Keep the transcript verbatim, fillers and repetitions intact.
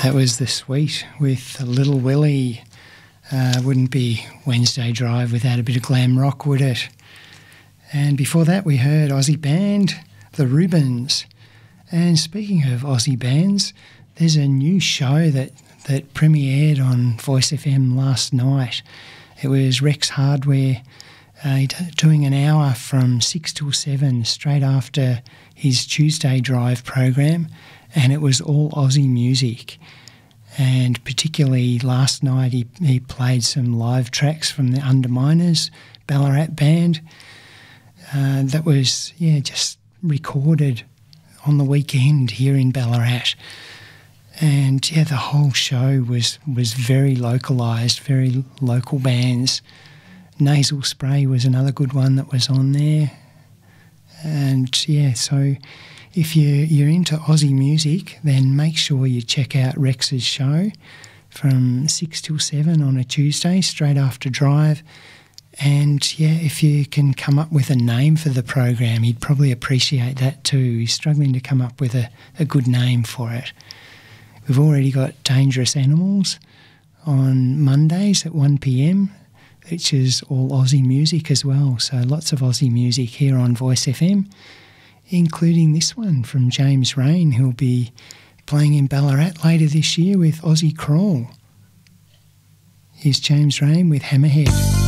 That was The Sweet with Little Willie. Uh, wouldn't be Wednesday Drive without a bit of glam rock, would it? And before that we heard Aussie band, The Rubens. And speaking of Aussie bands, there's a new show that, that premiered on Voice F M last night. It was Rex Hardware uh, doing an hour from six till seven straight after his Tuesday Drive program, and it was all Aussie music. And particularly last night he, he played some live tracks from the Underminers Ballarat band uh, that was, yeah, just recorded on the weekend here in Ballarat. And, yeah, the whole show was, was very localised, very local bands. Nasal Spray was another good one that was on there. And, yeah, so if you, you're into Aussie music, then make sure you check out Rex's show from six till seven on a Tuesday, straight after Drive. And, yeah, if you can come up with a name for the program, he'd probably appreciate that too. He's struggling to come up with a, a good name for it. We've already got Dangerous Animals on Mondays at one p m, which is all Aussie music as well. So lots of Aussie music here on Voice F M, including this one from James Rain, who'll be playing in Ballarat later this year with Aussie Crawl. Here's James Rain with Hammerhead.